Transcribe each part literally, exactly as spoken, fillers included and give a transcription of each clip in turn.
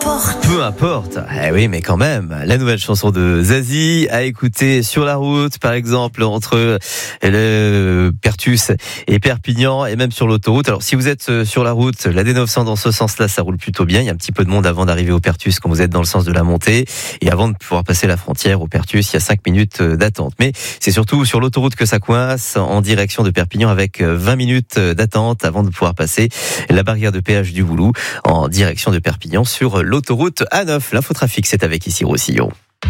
importe. Peu importe. Eh oui, mais quand même. La nouvelle chanson de Zazie à écouter sur la route, par exemple, entre le Pertus et Perpignan, et même sur l'autoroute. Alors, si vous êtes sur la route, la D neuf cents dans ce sens-là, ça roule plutôt bien. Il y a un petit peu de monde avant d'arriver au Pertus quand vous êtes dans le sens de la montée. Et avant de pouvoir passer la frontière au Pertus, il y a cinq minutes d'attente. Mais c'est surtout sur l'autoroute que ça coince, en direction de Perpignan, avec vingt minutes d'attente avant de pouvoir passer la barrière de péage du Boulou, en direction de Perpignan sur l'autoroute A neuf. L'infotrafic, c'est avec ici Roussillon.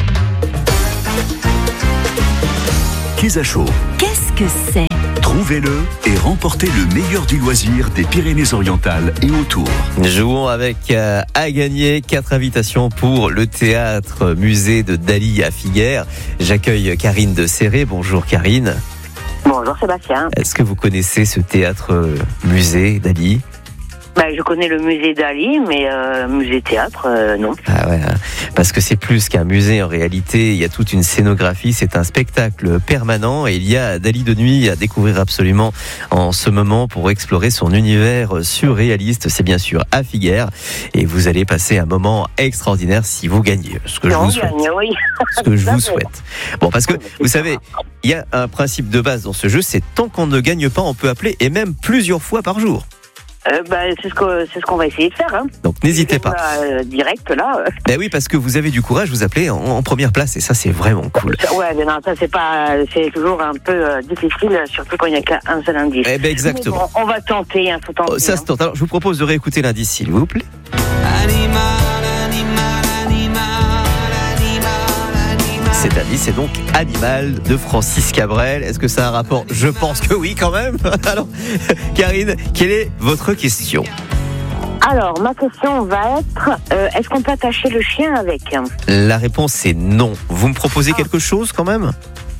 Qu'est-ce chaud? Qu'est-ce que c'est? Trouvez-le et remportez le meilleur du loisir des Pyrénées-Orientales et autour. Jouons avec euh, à gagner quatre invitations pour le théâtre musée de Dali à Figueres. J'accueille Karine de Serré. Bonjour Karine. Bonjour Sébastien. Est-ce que vous connaissez ce théâtre euh, musée Dali? Ben, je connais le musée Dali, mais euh, musée théâtre, euh, non. Ah ouais, hein. Parce que c'est plus qu'un musée en réalité, il y a toute une scénographie, c'est un spectacle permanent et il y a Dali de nuit à découvrir absolument en ce moment pour explorer son univers surréaliste. C'est bien sûr à Figueres et vous allez passer un moment extraordinaire si vous gagnez, ce que je vous souhaite. Gagne, oui. Ce que je vous souhaite. Bon, parce que vous savez, il y a un principe de base dans ce jeu, c'est tant qu'on ne gagne pas, on peut appeler et même plusieurs fois par jour. Euh, bah, c'est ce que c'est ce qu'on va essayer de faire. Hein. Donc n'hésitez pas. Euh, direct là. Ben oui, parce que vous avez du courage, vous appelez en, en première place et ça c'est vraiment cool. Ouais, mais non, ça c'est pas, c'est toujours un peu euh, difficile, surtout quand il n'y a qu'un seul indice. Eh ben exactement. Bon, on va tenter, hein, faut tenter. Oh, ça se tente. Alors je vous propose de réécouter l'indice, s'il vous plaît. Animal, animal, animal, animal, animal. Cet indice, c'est donc Animal de Francis Cabrel. Est-ce que ça a un rapport? Je pense que oui, quand même. Alors, Karine, quelle est votre question? Alors, ma question va être, euh, est-ce qu'on peut attacher le chien avec? La réponse est non. Vous me proposez Ah. quelque chose quand même?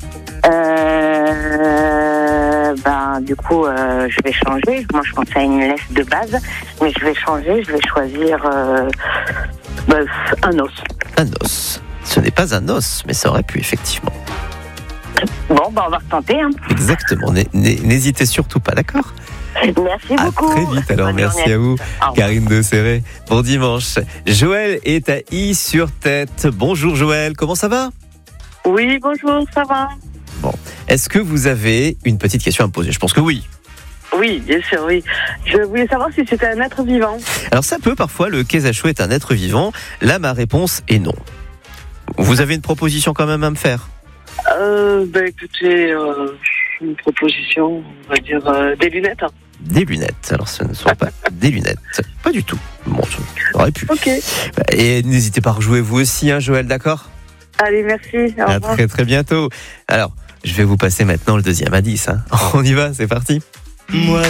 Euh, ben, du coup, euh, je vais changer. Moi, je pensais à une laisse de base, mais je vais changer. Je vais choisir euh, ben, un os. Un os. Ce n'est pas un os, mais ça aurait pu, effectivement. Bon, ben, on va retenter. Hein. Exactement. N- n- N'hésitez surtout pas, d'accord? Merci À beaucoup. très vite, alors. Bonne Merci journée. à vous, Au revoir. Karine de Serré. Bon dimanche. Joël est à I sur tête. Bonjour Joël, comment ça va? Oui, bonjour, ça va? Est-ce que vous avez une petite question à me poser? Je pense que oui. Oui, bien sûr, oui. Je voulais savoir si c'était un être vivant. Alors ça peut parfois, le Kézachou est un être vivant. Là, ma réponse est non. Vous avez une proposition quand même à me faire? Euh, ben écoutez, euh, une proposition, on va dire euh, des lunettes. Hein. Des lunettes. Alors ce ne sont pas des lunettes. Pas du tout. Bon, ça aurait pu. Ok. Et n'hésitez pas à rejouer vous aussi, hein, Joël, d'accord? Allez, merci. Au À revoir. très très bientôt. Alors, je vais vous passer maintenant le deuxième indice. Hein. On y va, c'est parti. Moi